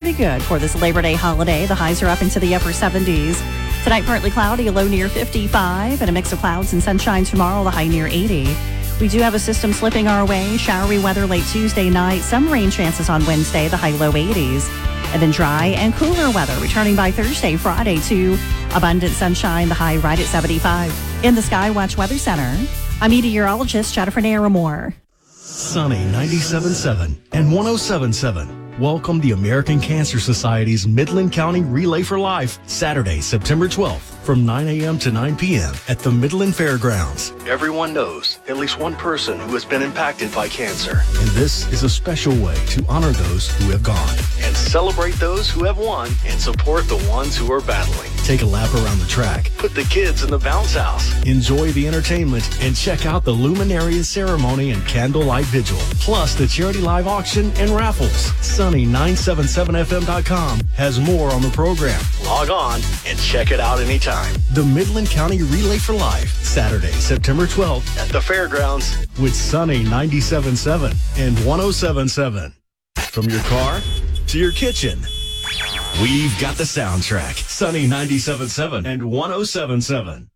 pretty good for this Labor Day holiday. The highs are up into the upper 70s. Tonight, partly cloudy, a low near 55, and a mix of clouds and sunshine tomorrow, the high near 80. We do have a system slipping our way. Showery weather late Tuesday night. Some rain chances on Wednesday, the high low 80s. And then dry and cooler weather returning by Thursday, Friday to abundant sunshine, the high right at 75. In the Skywatch Weather Center, I'm meteorologist Jennifer Naramore. Sunny 97.7 and 107.7. Welcome the American Cancer Society's Midland County Relay for Life, Saturday, September 12th from 9 a.m. to 9 p.m. at the Midland Fairgrounds. Everyone knows at least one person who has been impacted by cancer. And this is a special way to honor those who have gone and celebrate those who have won and support the ones who are battling. Take a lap around the track, put the kids in the bounce house, enjoy the entertainment, and check out the Luminaria ceremony and candlelight vigil, plus the charity live auction and raffles. Sunny977fm.com has more on the program. Log on and check it out anytime. The Midland County Relay for Life, Saturday, September 12th at the Fairgrounds with Sunny 97.7 and 107.7. From your car to your kitchen, we've got the soundtrack. Sunny 97.7 and 107.7.